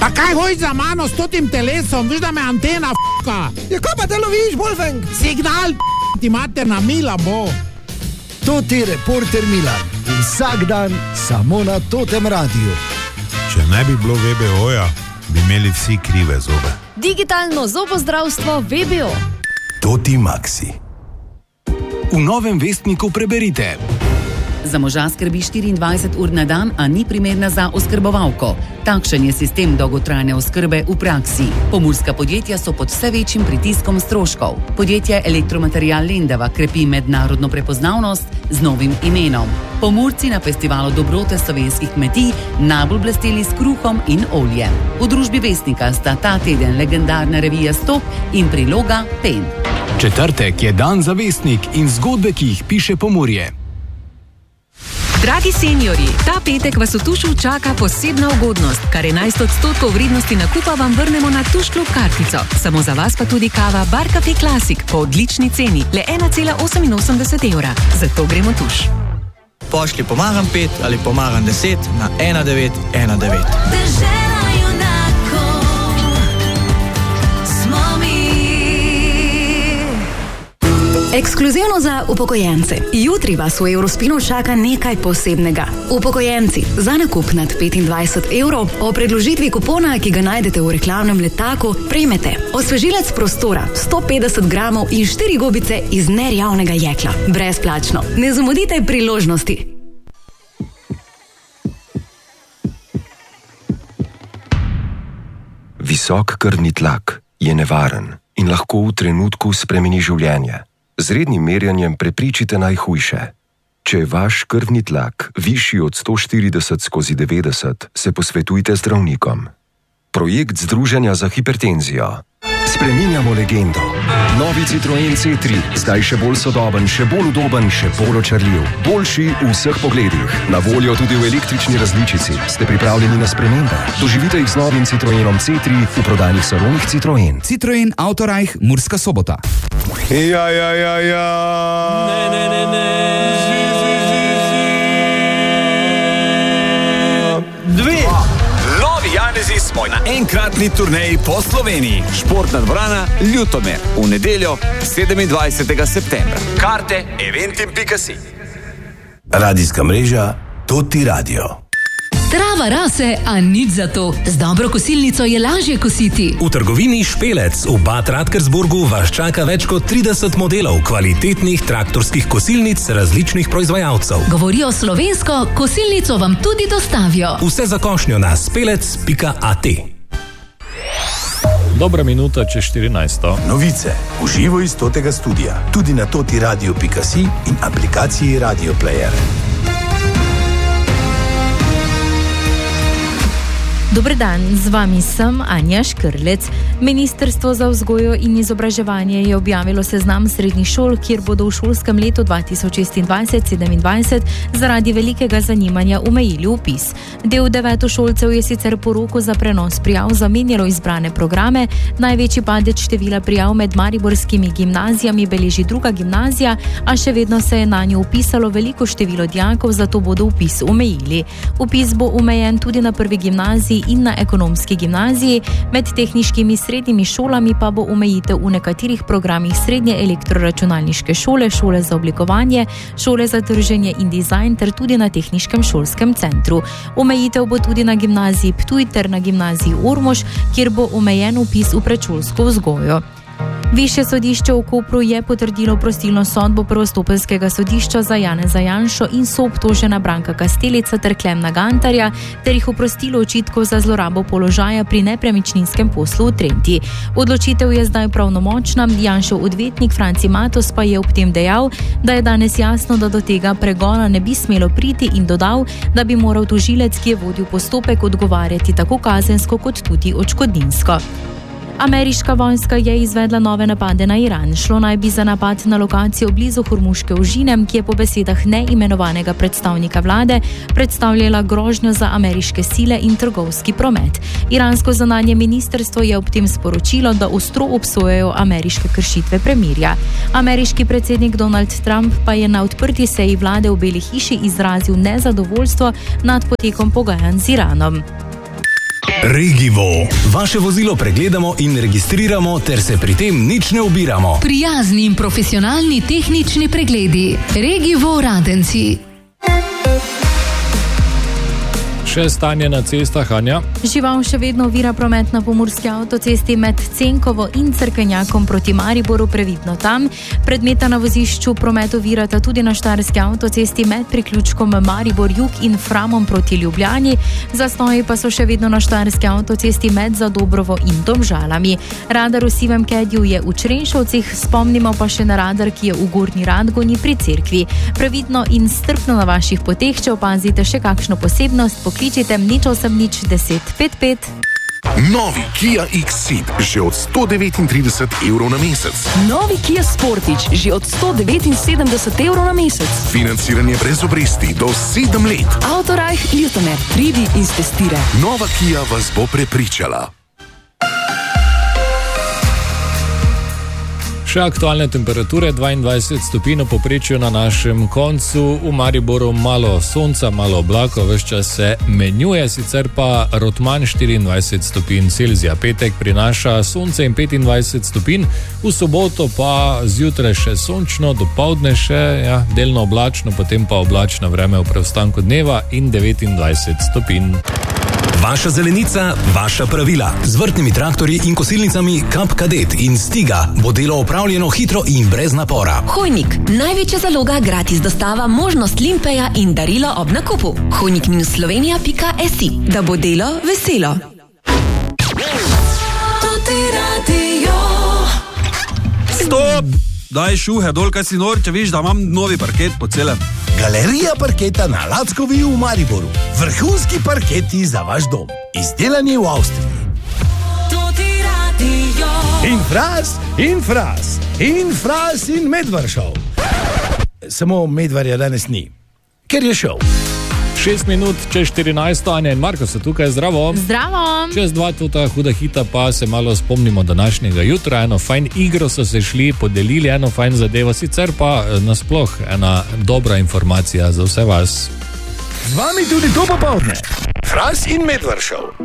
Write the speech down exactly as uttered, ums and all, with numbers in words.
Pa kaj hojiš za mano s totim telesom? Viš, da me antena f***ka. Ja, kaj pa te loviš, Wolfgang? Signal p***, ti materna Mila bo. Toti reporter Milan. Vsak dan samo na Totem radiju. Če ne bi bilo V B O-ja, bi imeli vsi krive zobe. Digitalno zobozdravstvo V B O. Toti Maxi. V novem vestniku preberite. Za moža skrbi štiriindvajset ur na dan, a ni primerna za oskrbovalko. Takšen je sistem dolgotrajne oskrbe v praksi. Pomurska podjetja so pod vse večjim pritiskom stroškov. Podjetje Elektromaterial Lendava krepi mednarodno prepoznavnost z novim imenom. Pomurci na festivalu dobrote slovenskih kmetij najbolj blesteli s kruhom in oljem. V družbi Vestnika sta ta teden legendarna revija Stop in priloga Pen. Četrtek je dan za Vestnik in zgodbe, ki jih piše Pomurje. Dragi seniorji, ta petek vas v Tušu čaka posebna ugodnost, kar enajst odstotkov vrednosti nakupa vam vrnemo na Tuš klub kartico. Samo za vas pa tudi kava Bar Cafe Classic po odlični ceni, le ena cela oseminosemdeset evra. Zato gremo Tuš. Pošlji pomagam pet ali pomagam deset na ena devet ena devet. Ekskluzivno za upokojence. Jutri vas v Eurospinu čaka nekaj posebnega. Upokojenci, za nakup nad petindvajset evrov o predložitvi kupona, ki ga najdete v reklamnem letaku, prejmete osvežilec prostora sto petdeset gramov in štiri gobice iz nerjavnega jekla. Brezplačno. Ne zamudite priložnosti. Visok krvni tlak je nevaren in lahko v trenutku spremeni življenje. Z rednim merjanjem prepričite najhujše. Če je vaš krvni tlak višji od sto štirideset skozi devetdeset, se posvetujte z zdravnikom. Projekt Združenja za hipertenzijo. Spreminjamo legendo. Novi Citroen C tri, zdaj še bolj sodoben, še bolj udoben, še bolj očarljiv. Boljši v vseh pogledih. Na voljo tudi v električni različici. Ste pripravljeni na spremembe? Doživite jih z novim Citroenom C tri v prodajnih salonih Citroen. Citroen Autorajh, Murska Sobota. Ja, ja, ja, ja. Ne, ne, ne, ne. Dve. Novi Janezi smo na enkratni turneji po Sloveniji. Športna dvorana Ljutomer v nedeljo sedemindvajsetega septembra. Karte eventim pika si. Radijska mreža Toti Radio. Trava rase, a nič za to. Z dobro kosilnico je lažje kositi. V trgovini Špelec v Bad Radkersburgu vas čaka več kot trideset modelov kvalitetnih traktorskih kosilnic različnih proizvajalcev. Govorijo slovensko, kosilnico vam tudi dostavijo. Vse za košnjo na spelec pika a t. Dobra minuta čez štirinajsto. Novice v živo iz Totega studia. Tudi na toti radio pika si in aplikaciji Radio Player. Dober dan, z vami sem Anja Škrlec. Ministrstvo za vzgojo in izobraževanje je objavilo seznam srednjih šol, kjer bodo v šolskem letu dva tisoč šestindvajset sedemindvajset zaradi velikega zanimanja omejili vpis. Del devetošolcev je sicer po roku za prenos prijav zamenjalo izbrane programe, največji padec števila prijav med mariborskimi gimnazijami beleži druga gimnazija, a še vedno se je na njo vpisalo veliko število dijakov, zato bodo vpis omejili. Vpis bo omejen tudi na prvi gimnaziji in na ekonomski gimnaziji, med tehniškimi srednjimi šolami pa bo omejitev v nekaterih programih srednje elektroračunalniške šole, šole za oblikovanje, šole za trženje in dizajn ter tudi na tehniškem šolskem centru. Omejitev bo tudi na gimnaziji Ptuj ter na gimnaziji Ormož, kjer bo omejen vpis v predšolsko vzgojo. Višje sodišče v Kopru je potrdilo prostilno sodbo prvostopenjskega sodišča za Janeza Janšo in soobtožena Branka Kastelica ter Klemna Gantarja ter jih oprostilo očitkov za zlorabo položaja pri nepremičninskem poslu v Trenti. Odločitev je zdaj pravnomočna, Janšov odvetnik Franci Matos pa je ob tem dejal, da je danes jasno, da do tega pregona ne bi smelo priti in dodal, da bi moral tožilec, ki je vodil postopek, odgovarjati tako kazensko kot tudi odškodninsko. Ameriška vojska je izvedla nove napade na Iran. Šlo naj bi za napad na lokacijo blizu Hormuške ožine, ki je po besedah neimenovanega predstavnika vlade predstavljala grožnjo za ameriške sile in trgovski promet. Iransko zunanje ministrstvo je ob tem sporočilo, da ostro obsojajo ameriške kršitve premirja. Ameriški predsednik Donald Trump pa je na odprti seji vlade v Beli hiši izrazil nezadovoljstvo nad potekom pogajanj z Iranom. Regivo. Vaše vozilo pregledamo in registriramo, ter se pri tem nič ne ubiramo. Prijazni in profesionalni tehnični pregledi. Regivo Radenci. Še stanje na cestah, Anja. Žival še vedno ovira promet na pomurski avtocesti med Cenkovo in Cerkenjakom proti Mariboru, previdno tam. Predmeta na vozišču promet ovirata tudi na Štajerski avtocesti med priključkom Maribor Jug in Framom proti Ljubljani. Zastoji pa so še vedno na Štajerski avtocesti med Zadobrovo in Domžalami. Radar v Sivem Kedju je v Črenšovcih, spomnimo pa še na radar, ki je v Gornji Radgoni pri cerkvi. Previdno in strpno na vaših poteh, če opazite še kakšno posebnost, pokličite nič osem nič deset pet pet. Novi Kia X-Ceed že od sto devetintrideset evrov na mesec. Novi Kia Sportage že od sto devetinsedemdeset evrov na mesec. Financiranje brez obresti do sedem let. Autorajh Ljutomer, pridi in stestire. Nova Kia vas bo prepričala. Še aktualne temperature, dvaindvajset stopinj v povprečju na našem koncu, v Mariboru malo sonca, malo oblakov, ves čas se menjuje, sicer pa Rotman štiriindvajset stopinj Celzija. Petek prinaša sonce in petindvajset stopinj, v soboto pa zjutraj še sončno, dopoldne še ja, delno oblačno, potem pa oblačno vreme v preostanku dneva in devetindvajset stopinj. Vaša zelenica, vaša pravila. Z vrtnimi traktorji in kosilnicami Kap Kadet in Stiga bo delo opravljeno hitro in brez napora. Hojnik, največja zaloga, gratis dostava, možnost limpeja in darilo ob nakupu. hojnik slovenija pika si, da bo delo veselo. Stop! Daj šuhe dol, kaj si nor, če viš, da imam novi parket po celem. Galerija parketa na Lackovi v Mariboru. Vrhunski parketi za vaš dom. Izdelani v Avstriji. In fras, in fras, in fras in Medvaršov. Samo Medvarja danes ni, ker je šel. Šest minut, čez štirinajst, Anja in Marko so tukaj, zdravo. Zdravo. Čez dva tota huda hita pa se malo spomnimo današnjega jutra, eno fajn igro so se šli, podelili eno fajn zadevo, sicer pa nasploh ena dobra informacija za vse vas. Z vami tudi to popoldne. Fras in Medvaršov.